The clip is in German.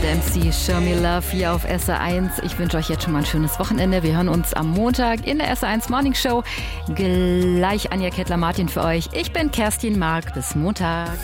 MC, Show Me Love hier auf SR1. Ich wünsche euch jetzt schon mal ein schönes Wochenende. Wir hören uns am Montag in der SR1 Morning Show. Gleich Anja Kettler-Martin für euch. Ich bin Kerstin Mark. Bis Montag.